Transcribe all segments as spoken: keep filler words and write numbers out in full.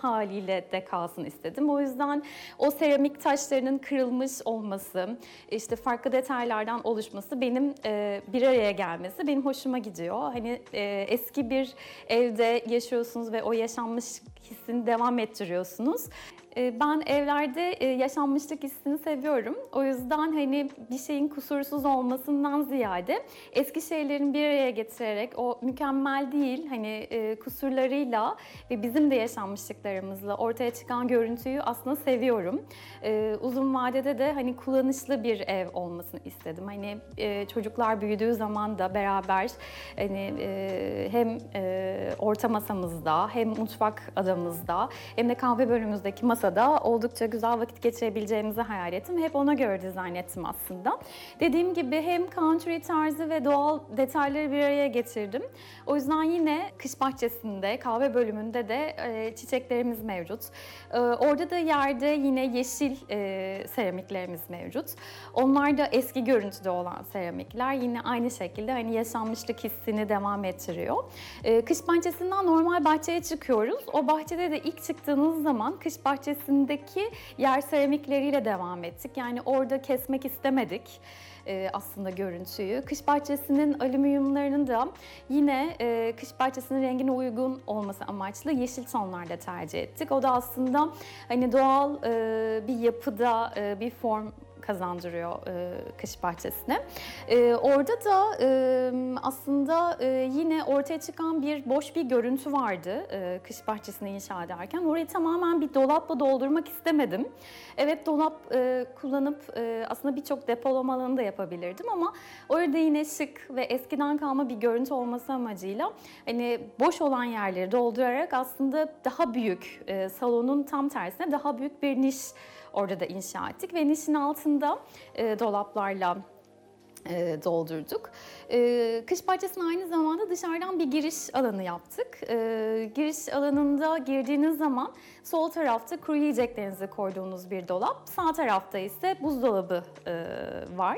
haliyle de kalsın istedim. O yüzden o seramik taşlarının kırılmış olması, işte farklı detaylardan oluşması, benim e, bir araya gelmesi benim hoşuma gidiyor. Hani e, eski bir evde yaşıyorsunuz ve o yaşanmış hissini devam ettiriyorsunuz. Ben evlerde yaşanmışlık hissini seviyorum. O yüzden hani bir şeyin kusursuz olmasından ziyade eski şeylerin bir araya getirerek o mükemmel değil hani kusurlarıyla ve bizim de yaşanmışlıklarımızla ortaya çıkan görüntüyü aslında seviyorum. Uzun vadede de hani kullanışlı bir ev olmasını istedim. Hani çocuklar büyüdüğü zaman da beraber hani hem orta masamızda hem mutfak adamızda hem de kahve bölümümüzdeki masa da oldukça güzel vakit geçirebileceğimizi hayal ettim. Hep ona göre dizayn ettim aslında. Dediğim gibi hem country tarzı ve doğal detayları bir araya getirdim. O yüzden yine kış bahçesinde, kahve bölümünde de e, çiçeklerimiz mevcut. E, orada da yerde yine yeşil e, seramiklerimiz mevcut. Onlar da eski görüntüde olan seramikler. Yine aynı şekilde hani yaşanmışlık hissini devam ettiriyor. E, kış bahçesinden normal bahçeye çıkıyoruz. O bahçede de ilk çıktığınız zaman kış bahçesi bahçesindeki yer seramikleriyle devam ettik. Yani orada kesmek istemedik e, aslında görüntüyü. Kış bahçesinin alüminyumlarının da yine e, kış bahçesinin rengine uygun olması amaçlı yeşil tonlarda tercih ettik. O da aslında hani doğal e, bir yapıda e, bir form kazandırıyor e, kış bahçesine. E, orada da e, aslında e, yine ortaya çıkan bir boş bir görüntü vardı e, kış bahçesini inşa ederken. Orayı tamamen bir dolapla doldurmak istemedim. Evet, dolap e, kullanıp e, aslında birçok depolama alanı da yapabilirdim ama orada yine şık ve eskiden kalma bir görüntü olması amacıyla hani boş olan yerleri doldurarak aslında daha büyük e, salonun tam tersine daha büyük bir niş orada da inşa ettik ve nişin altında e, dolaplarla e, doldurduk. E, kış bahçesine aynı zamanda dışarıdan bir giriş alanı yaptık. E, giriş alanında girdiğiniz zaman sol tarafta kuru yiyeceklerinizi koyduğunuz bir dolap, sağ tarafta ise buzdolabı e, var.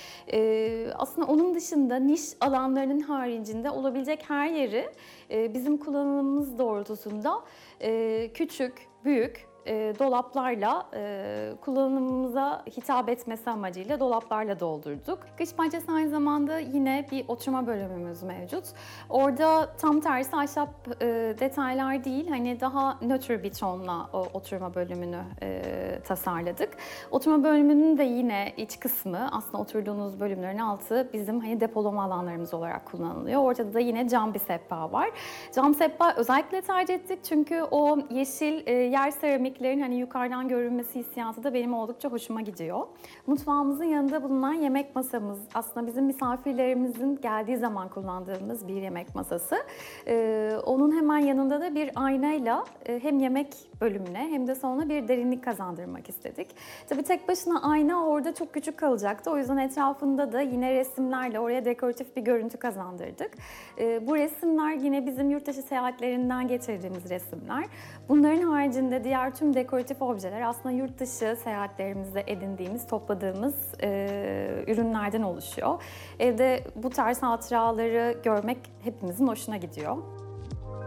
Ee, aslında onun dışında niş alanlarının haricinde olabilecek her yeri e, bizim kullanımımız doğrultusunda e, küçük, büyük e, dolaplarla e, kullanımımıza hitap etmesi amacıyla dolaplarla doldurduk. Kış bahçesi aynı zamanda yine bir oturma bölümümüz mevcut. Orada tam tersi ahşap e, detaylar değil, hani daha nötr bir tonla o oturma bölümünü e, tasarladık. Oturma bölümünün de yine iç kısmı, aslında oturduğunuz bölümlerin altı bizim hani depolama alanlarımız olarak kullanılıyor. Ortada da yine cam bir sehpa var. Cam sehpa özellikle tercih ettik çünkü o yeşil e, yer seramik hani yukarıdan görünmesi hissiyatı da benim oldukça hoşuma gidiyor. Mutfağımızın yanında bulunan yemek masamız aslında bizim misafirlerimizin geldiği zaman kullandığımız bir yemek masası. Ee, onun hemen yanında da bir aynayla e, hem yemek bölümüne hem de sonra bir derinlik kazandırmak istedik. Tabii tek başına ayna orada çok küçük kalacaktı. O yüzden etrafında da yine resimlerle oraya dekoratif bir görüntü kazandırdık. Ee, bu resimler yine bizim yurt dışı seyahatlerinden getirdiğimiz resimler. Bunların haricinde diğer tüm dekoratif objeler aslında yurt dışı seyahatlerimizde edindiğimiz, topladığımız e, ürünlerden oluşuyor. Evde bu tarz hatıraları görmek hepimizin hoşuna gidiyor.